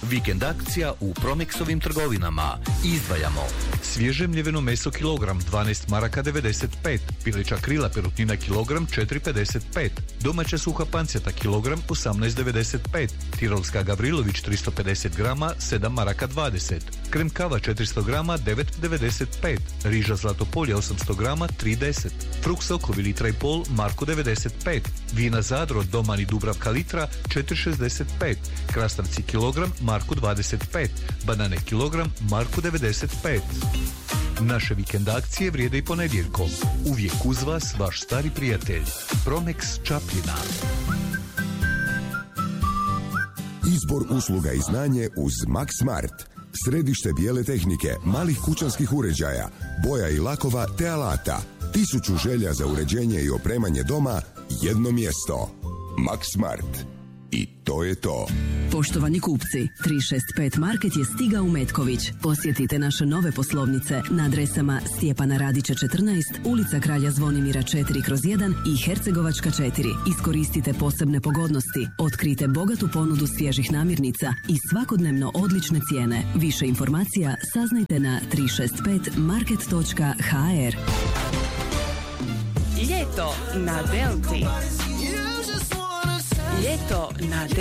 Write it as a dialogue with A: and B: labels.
A: Vikend akcija u Promexovim trgovinama. Izdvajamo svježe mljeveno meso kilogram 12 maraka 95, pileća krila perutnina kilogram 4,55, domaća suha panceta kilogram 18,95, tirolska Gavrilović 350 grama 7 maraka 20, krem kava 400 grama 9,95, riža Zlatopolje 800 grama 3,10, frukt sokovi litra i pol marku 95, vina Zadro Doman i Dubravka litra 4,65, krastavci kilogram marku 25, banane kilogram marku 95. Naše vikend akcije vrijede i ponedjeljkom. Uvijek uz vas vaš stari prijatelj Promex Čapljina.
B: Izbor usluga i znanje uz Max Smart. Središte bijele tehnike, malih kućanskih uređaja, boja i lakova te alata. 1000 želja za uređenje i opremanje doma, jedno mjesto. Max Smart. I to je to.
C: Poštovani kupci, 365 Market je stigao u Metković. Posjetite naše nove poslovnice na adresama Stjepana Radića 14, ulica Kralja Zvonimira 4/1 i Hercegovačka 4. Iskoristite posebne pogodnosti, otkrite bogatu ponudu svježih namirnica i svakodnevno odlične cijene. Više informacija saznajte na 365market.hr.
D: Ljeto na Delti. Ljeto na